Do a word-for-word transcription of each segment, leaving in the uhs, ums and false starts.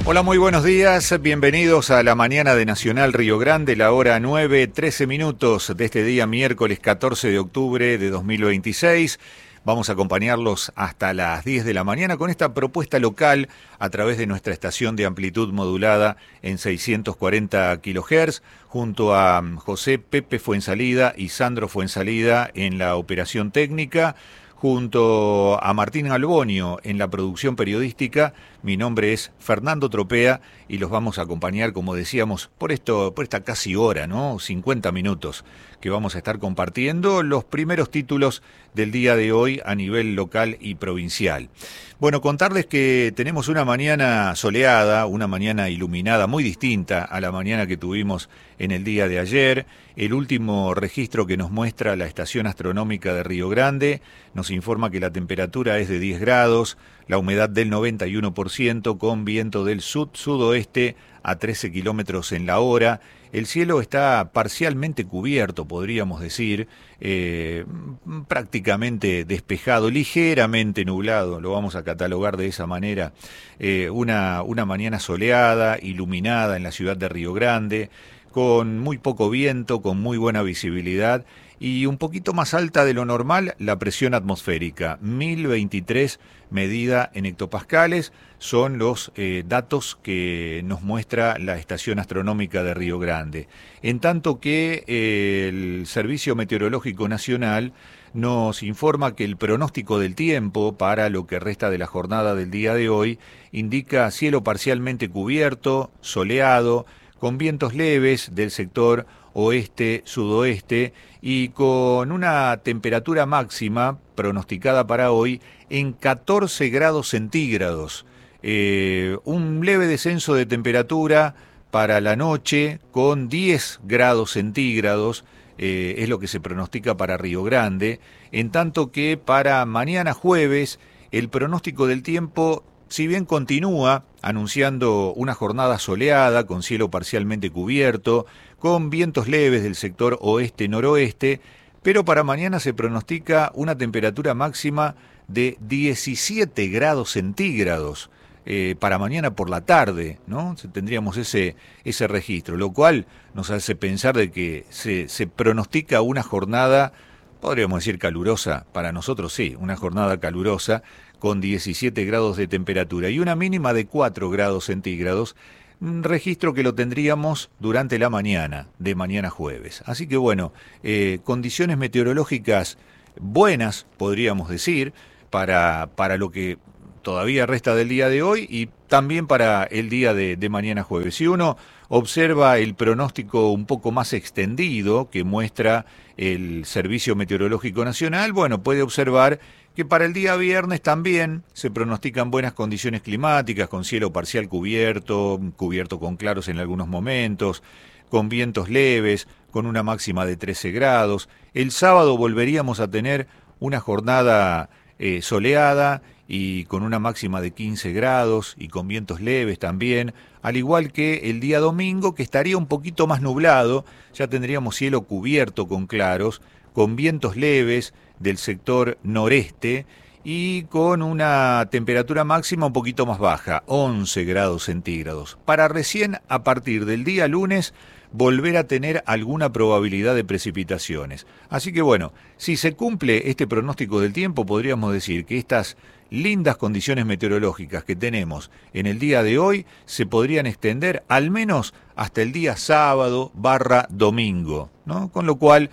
Hola, muy buenos días, bienvenidos a la mañana de Nacional Río Grande, la hora nueve, trece minutos de este día miércoles catorce de octubre de dos mil veintiséis. Vamos a acompañarlos hasta las diez de la mañana con esta propuesta local a través de nuestra estación de amplitud modulada en seiscientos cuarenta kilohertz, junto a José Pepe Fuensalida y Sandro Fuensalida en la operación técnica, junto a Martín Albonio en la producción periodística. Mi nombre es Fernando Tropea y los vamos a acompañar, como decíamos, por esto, por esta casi hora, ¿no? cincuenta minutos que vamos a estar compartiendo los primeros títulos del día de hoy a nivel local y provincial. Bueno, contarles que tenemos una mañana soleada, una mañana iluminada, muy distinta a la mañana que tuvimos en el día de ayer. El último registro que nos muestra la estación astronómica de Río Grande nos informa que la temperatura es de diez grados, la humedad del noventa y uno por ciento, con viento del sud-sudoeste a trece kilómetros en la hora. El cielo está parcialmente cubierto, podríamos decir, eh, prácticamente despejado, ligeramente nublado, lo vamos a catalogar de esa manera. Eh, una, una mañana soleada, iluminada en la ciudad de Río Grande, con muy poco viento, con muy buena visibilidad y un poquito más alta de lo normal la presión atmosférica, mil veintitrés medida en hectopascales, son los eh, datos que nos muestra la Estación Astronómica de Río Grande. En tanto que eh, el Servicio Meteorológico Nacional nos informa que el pronóstico del tiempo para lo que resta de la jornada del día de hoy indica cielo parcialmente cubierto, soleado, con vientos leves del sector oeste-sudoeste y con una temperatura máxima pronosticada para hoy en catorce grados centígrados. Eh, un leve descenso de temperatura para la noche con diez grados centígrados, eh, es lo que se pronostica para Río Grande, en tanto que para mañana jueves el pronóstico del tiempo, si bien continúa anunciando una jornada soleada con cielo parcialmente cubierto, con vientos leves del sector oeste-noroeste, pero para mañana se pronostica una temperatura máxima de diecisiete grados centígrados eh, para mañana por la tarde, ¿no? Tendríamos ese, ese registro, lo cual nos hace pensar de que se, se pronostica una jornada, podríamos decir calurosa, para nosotros sí, una jornada calurosa, con diecisiete grados de temperatura y una mínima de cuatro grados centígrados, un registro que lo tendríamos durante la mañana, de mañana jueves. Así que bueno, eh, condiciones meteorológicas buenas, podríamos decir, para, para lo que todavía resta del día de hoy y también para el día de, de mañana jueves. Si uno observa el pronóstico un poco más extendido que muestra el Servicio Meteorológico Nacional, bueno, puede observar que para el día viernes también se pronostican buenas condiciones climáticas, con cielo parcial cubierto, cubierto con claros en algunos momentos, con vientos leves, con una máxima de trece grados. El sábado volveríamos a tener una jornada eh, soleada y con una máxima de quince grados y con vientos leves también, al igual que el día domingo, que estaría un poquito más nublado, ya tendríamos cielo cubierto con claros, con vientos leves del sector noreste y con una temperatura máxima un poquito más baja, once grados centígrados, para recién a partir del día lunes volver a tener alguna probabilidad de precipitaciones. Así que bueno, si se cumple este pronóstico del tiempo, podríamos decir que estas lindas condiciones meteorológicas que tenemos en el día de hoy se podrían extender al menos hasta el día sábado barra domingo, ¿no? Con lo cual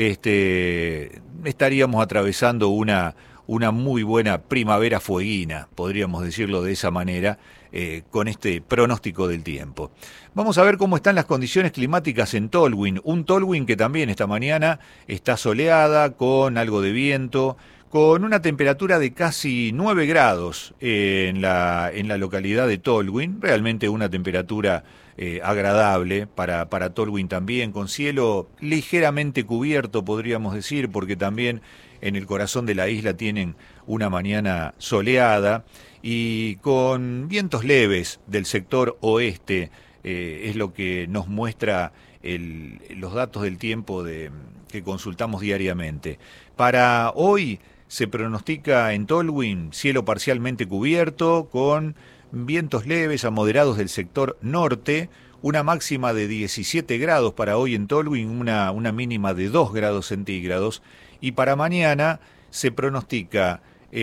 este, estaríamos atravesando una, una muy buena primavera fueguina, podríamos decirlo de esa manera, eh, con este pronóstico del tiempo. Vamos a ver cómo están las condiciones climáticas en Tolwyn, un Tolwyn que también esta mañana está soleada, con algo de viento, con una temperatura de casi nueve grados eh, en, la, en la localidad de Tolwyn, realmente una temperatura eh, agradable para, para Tolwyn también, con cielo ligeramente cubierto, podríamos decir, porque también en el corazón de la isla tienen una mañana soleada y con vientos leves del sector oeste, eh, es lo que nos muestra el, los datos del tiempo de, que consultamos diariamente. Para hoy se pronostica en Tolwyn cielo parcialmente cubierto con vientos leves a moderados del sector norte, una máxima de diecisiete grados para hoy en Tolwyn, una, una mínima de dos grados centígrados, y para mañana se pronostica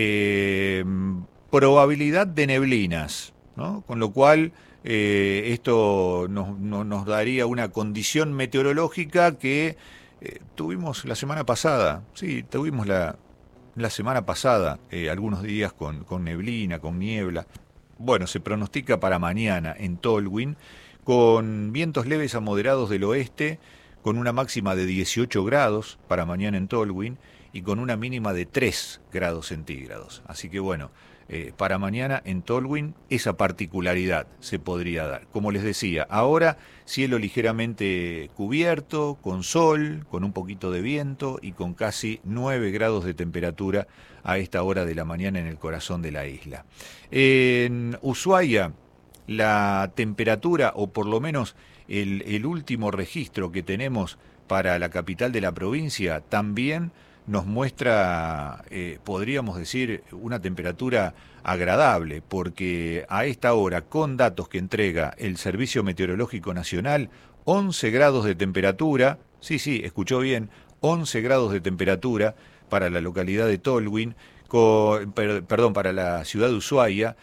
eh, probabilidad de neblinas, ¿no? Con lo cual eh, esto nos, nos, nos daría una condición meteorológica que eh, tuvimos la semana pasada, sí, tuvimos la, la semana pasada eh, algunos días con, con neblina, con niebla. Bueno, se pronostica para mañana en Tolwyn, con vientos leves a moderados del oeste, con una máxima de dieciocho grados para mañana en Tolwyn y con una mínima de tres grados centígrados. Así que bueno, eh, para mañana en Tolwyn esa particularidad se podría dar. Como les decía, ahora cielo ligeramente cubierto, con sol, con un poquito de viento y con casi nueve grados de temperatura a esta hora de la mañana en el corazón de la isla. En Ushuaia, la temperatura, o por lo menos el, el último registro que tenemos para la capital de la provincia, también nos muestra, eh, podríamos decir, una temperatura agradable, porque a esta hora, con datos que entrega el Servicio Meteorológico Nacional, once grados de temperatura, sí, sí, escuchó bien, once grados de temperatura para la localidad de Tolwyn, con, per, perdón, para la ciudad de Ushuaia,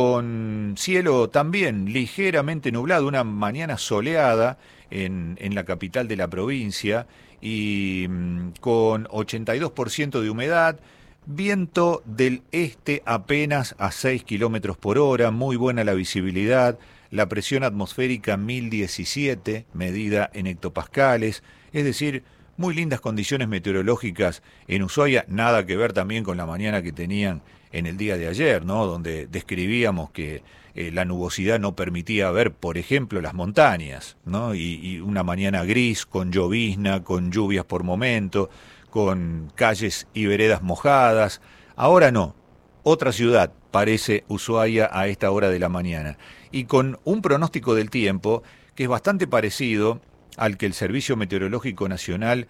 con cielo también ligeramente nublado, una mañana soleada en, en la capital de la provincia y mmm, con ochenta y dos por ciento de humedad, viento del este apenas a seis kilómetros por hora, muy buena la visibilidad, la presión atmosférica mil diecisiete, medida en hectopascales, es decir, muy lindas condiciones meteorológicas en Ushuaia, nada que ver también con la mañana que tenían en el día de ayer, ¿no? Donde describíamos que eh, la nubosidad no permitía ver, por ejemplo, las montañas, ¿no? Y, y una mañana gris, con llovizna, con lluvias por momento, con calles y veredas mojadas. Ahora no, otra ciudad parece Ushuaia a esta hora de la mañana. Y con un pronóstico del tiempo que es bastante parecido al que el Servicio Meteorológico Nacional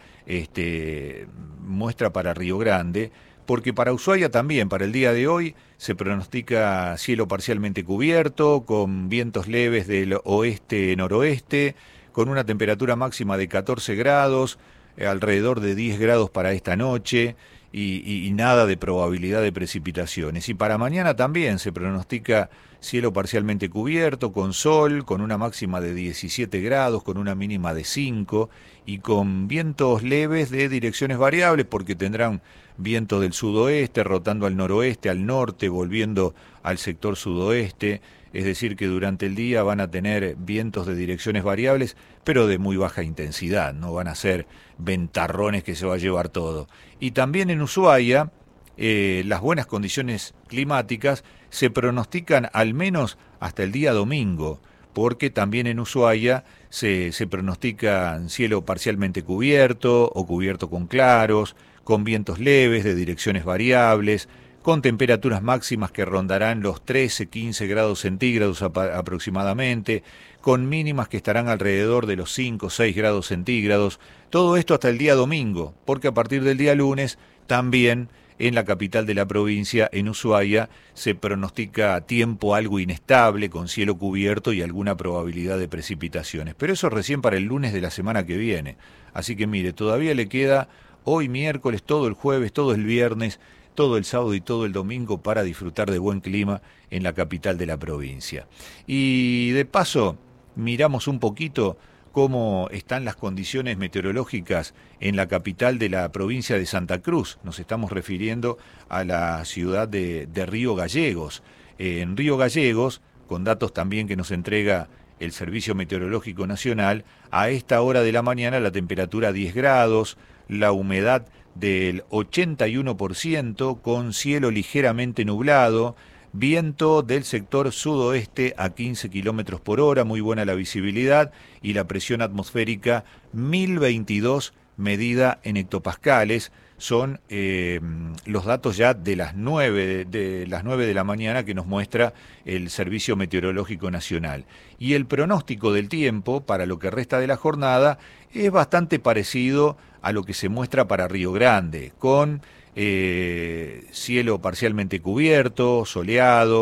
este, muestra para Río Grande, porque para Ushuaia también, para el día de hoy, se pronostica cielo parcialmente cubierto, con vientos leves del oeste-noroeste, con una temperatura máxima de catorce grados, eh, alrededor de diez grados para esta noche, y, y, y nada de probabilidad de precipitaciones. Y para mañana también se pronostica cielo parcialmente cubierto, con sol, con una máxima de diecisiete grados, con una mínima de cinco, y con vientos leves de direcciones variables, porque tendrán viento del sudoeste, rotando al noroeste, al norte, volviendo al sector sudoeste, es decir que durante el día van a tener vientos de direcciones variables, pero de muy baja intensidad, no van a ser ventarrones que se va a llevar todo. Y también en Ushuaia, eh, las buenas condiciones climáticas se pronostican al menos hasta el día domingo, porque también en Ushuaia se, se pronostica cielo parcialmente cubierto o cubierto con claros, con vientos leves de direcciones variables, con temperaturas máximas que rondarán los trece, quince grados centígrados aproximadamente, con mínimas que estarán alrededor de los cinco o seis grados centígrados, todo esto hasta el día domingo, porque a partir del día lunes también en la capital de la provincia, en Ushuaia, se pronostica tiempo algo inestable, con cielo cubierto y alguna probabilidad de precipitaciones. Pero eso recién para el lunes de la semana que viene. Así que mire, todavía le queda hoy miércoles, todo el jueves, todo el viernes, todo el sábado y todo el domingo para disfrutar de buen clima en la capital de la provincia. Y de paso, miramos un poquito cómo están las condiciones meteorológicas en la capital de la provincia de Santa Cruz. Nos estamos refiriendo a la ciudad de, de Río Gallegos. Eh, en Río Gallegos, con datos también que nos entrega el Servicio Meteorológico Nacional, a esta hora de la mañana la temperatura diez grados, la humedad del ochenta y uno por ciento, con cielo ligeramente nublado, viento del sector sudoeste a quince kilómetros por hora, muy buena la visibilidad, y la presión atmosférica mil veintidós, medida en hectopascales. Son eh, los datos ya de las nueve de, de las nueve de la mañana que nos muestra el Servicio Meteorológico Nacional. Y el pronóstico del tiempo para lo que resta de la jornada es bastante parecido a lo que se muestra para Río Grande, con eh, cielo parcialmente cubierto, soleado,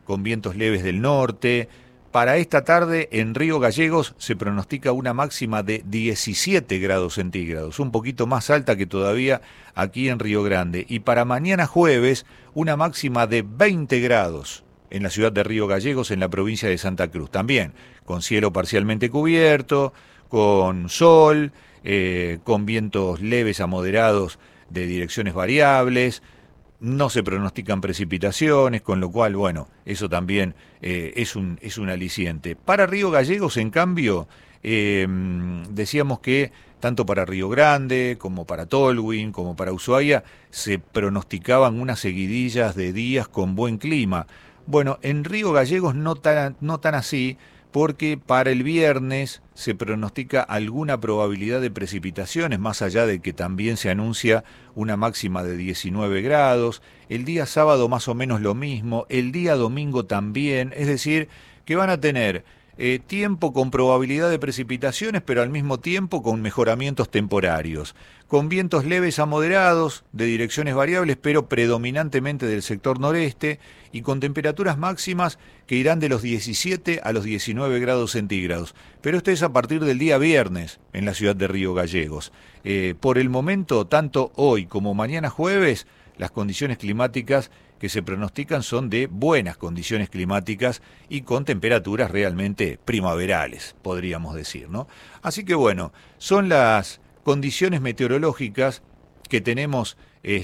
con vientos leves del norte. Para esta tarde en Río Gallegos se pronostica una máxima de diecisiete grados centígrados, un poquito más alta que todavía aquí en Río Grande. Y para mañana jueves una máxima de veinte grados en la ciudad de Río Gallegos, en la provincia de Santa Cruz. También con cielo parcialmente cubierto, con sol, eh, con vientos leves a moderados de direcciones variables. No se pronostican precipitaciones, con lo cual, bueno, eso también eh, es un es un aliciente. Para Río Gallegos, en cambio, eh, decíamos que tanto para Río Grande, como para Tolwyn, como para Ushuaia, se pronosticaban unas seguidillas de días con buen clima. Bueno, en Río Gallegos no tan, no tan así, porque para el viernes se pronostica alguna probabilidad de precipitaciones, más allá de que también se anuncia una máxima de diecinueve grados, el día sábado más o menos lo mismo, el día domingo también, es decir, que van a tener eh, tiempo con probabilidad de precipitaciones, pero al mismo tiempo con mejoramientos temporarios, con vientos leves a moderados, de direcciones variables, pero predominantemente del sector noreste, y con temperaturas máximas que irán de los diecisiete a los diecinueve grados centígrados. Pero esto es a partir del día viernes en la ciudad de Río Gallegos. Eh, por el momento, tanto hoy como mañana jueves, las condiciones climáticas que se pronostican son de buenas condiciones climáticas y con temperaturas realmente primaverales, podríamos decir, ¿no? Así que bueno, son las condiciones meteorológicas que tenemos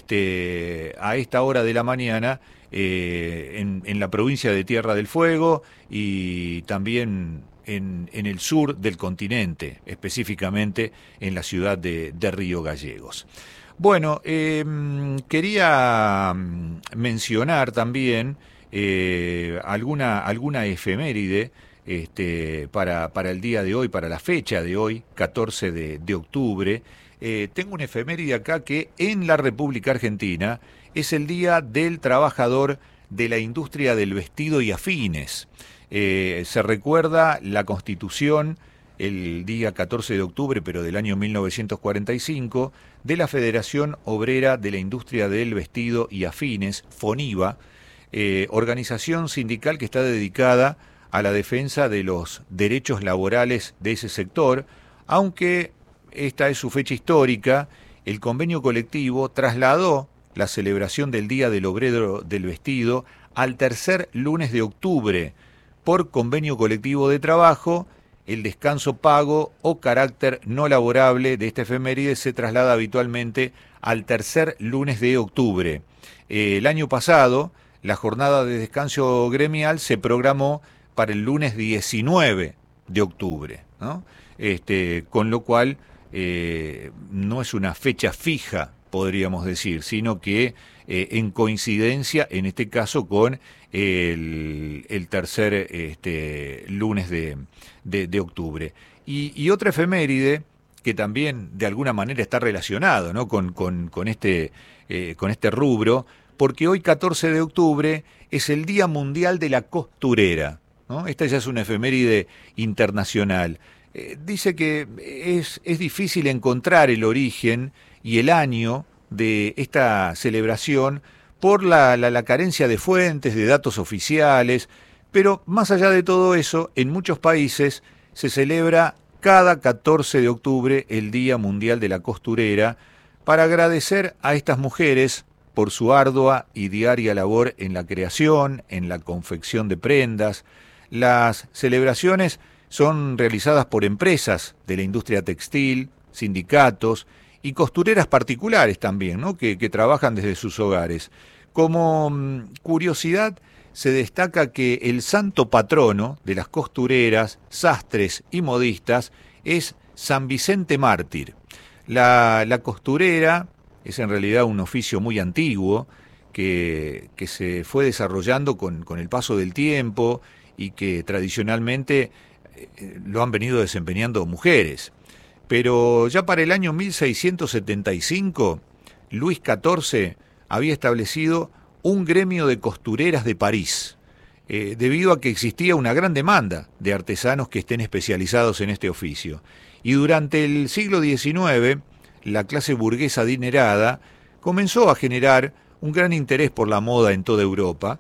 este, a esta hora de la mañana eh, en, en la provincia de Tierra del Fuego y también en, en el sur del continente, específicamente en la ciudad de, de Río Gallegos. Bueno, eh, quería mencionar también eh, alguna, alguna efeméride este, para, para el día de hoy, para la fecha de hoy, catorce de octubre. Eh, tengo una efeméride acá que en la República Argentina es el Día del Trabajador de la Industria del Vestido y Afines. Eh, se recuerda la Constitución el día catorce de octubre, pero del año mil novecientos cuarenta y cinco, de la Federación Obrera de la Industria del Vestido y Afines, FONIVA, eh, organización sindical que está dedicada a la defensa de los derechos laborales de ese sector, aunque esta es su fecha histórica. El convenio colectivo trasladó la celebración del Día del Obrero del Vestido al tercer lunes de octubre, por convenio colectivo de trabajo. El descanso pago o carácter no laborable de esta efeméride se traslada habitualmente al tercer lunes de octubre. Eh, el año pasado, la jornada de descanso gremial se programó para el lunes diecinueve de octubre, ¿no? Este, con lo cual eh, no es una fecha fija, podríamos decir, sino que eh, en coincidencia, en este caso, con el, el tercer este, lunes de, de, de octubre. Y, y otra efeméride que también de alguna manera está relacionado, ¿no? con, con, con, este, eh, con este rubro, porque hoy catorce de octubre es el Día Mundial de la Costurera, ¿no? Esta ya es una efeméride internacional. Eh, dice que es, es difícil encontrar el origen y el año de esta celebración por la, la, la carencia de fuentes, de datos oficiales, pero más allá de todo eso, en muchos países se celebra cada catorce de octubre el Día Mundial de la Costurera para agradecer a estas mujeres por su ardua y diaria labor en la creación, en la confección de prendas. Las celebraciones son realizadas por empresas de la industria textil, sindicatos y costureras particulares también, ¿no? que, que trabajan desde sus hogares. Como mmm, curiosidad, se destaca que el santo patrono de las costureras, sastres y modistas es San Vicente Mártir. La, la costurera es en realidad un oficio muy antiguo que, que se fue desarrollando con, con el paso del tiempo y que tradicionalmente eh, lo han venido desempeñando mujeres. Pero ya para el año mil seiscientos setenta y cinco, Luis catorce había establecido un gremio de costureras de París, eh, debido a que existía una gran demanda de artesanos que estén especializados en este oficio. Y durante el siglo diecinueve, la clase burguesa adinerada comenzó a generar un gran interés por la moda en toda Europa,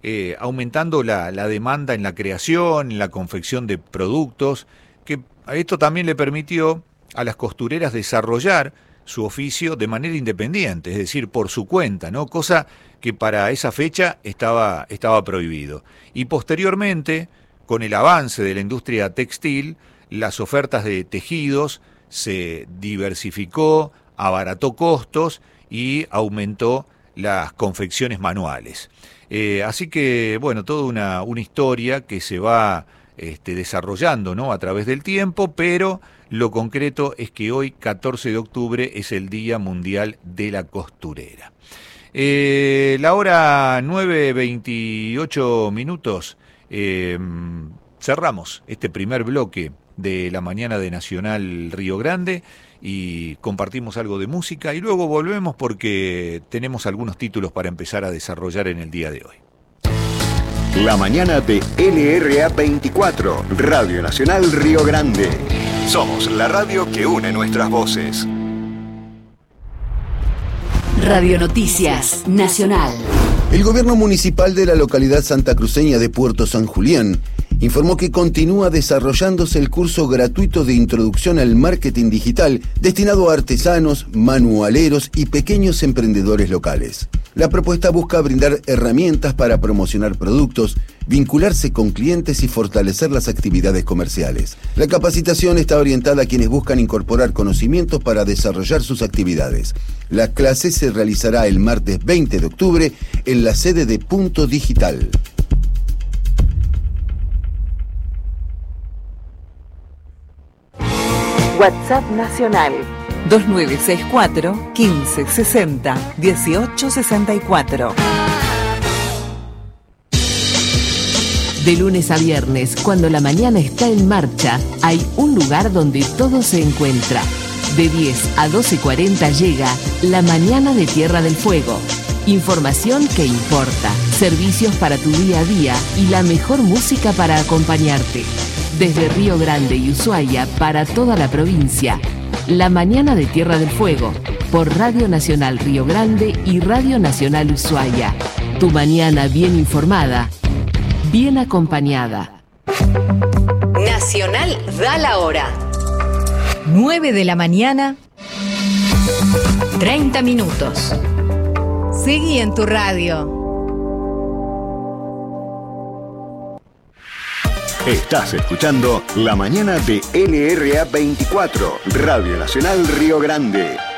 eh, aumentando la, la demanda en la creación, en la confección de productos, que esto también le permitió a las costureras desarrollar su oficio de manera independiente, es decir, por su cuenta, ¿no? Cosa que para esa fecha estaba, estaba prohibido. Y posteriormente, con el avance de la industria textil, las ofertas de tejidos se diversificó, abarató costos y aumentó las confecciones manuales. Eh, así que, bueno, toda una, una historia que se va este, desarrollando, ¿no?, a través del tiempo, pero lo concreto es que hoy, catorce de octubre, es el Día Mundial de la Costurera. Eh, la hora nueve veintiocho minutos, eh, cerramos este primer bloque de la mañana de Nacional Río Grande y compartimos algo de música y luego volvemos porque tenemos algunos títulos para empezar a desarrollar en el día de hoy. La mañana de L R A veinticuatro, Radio Nacional Río Grande. Somos la radio que une nuestras voces. Radio Noticias Nacional. El gobierno municipal de la localidad santacruceña de Puerto San Julián informó que continúa desarrollándose el curso gratuito de introducción al marketing digital destinado a artesanos, manualeros y pequeños emprendedores locales. La propuesta busca brindar herramientas para promocionar productos, vincularse con clientes y fortalecer las actividades comerciales. La capacitación está orientada a quienes buscan incorporar conocimientos para desarrollar sus actividades. La clase se realizará el martes veinte de octubre en la sede de Punto Digital. WhatsApp Nacional dos nueve seis cuatro, quince, sesenta, dieciocho sesenta y cuatro. De lunes a viernes, cuando la mañana está en marcha, hay un lugar donde todo se encuentra. De diez a doce cuarenta llega La Mañana de Tierra del Fuego. Información que importa, servicios para tu día a día y la mejor música para acompañarte. Desde Río Grande y Ushuaia para toda la provincia. La Mañana de Tierra del Fuego, por Radio Nacional Río Grande y Radio Nacional Ushuaia. Tu mañana bien informada, bien acompañada. Nacional da la hora. nueve de la mañana, treinta minutos. Seguí en tu radio. Estás escuchando La Mañana de L R A veinticuatro, Radio Nacional Río Grande.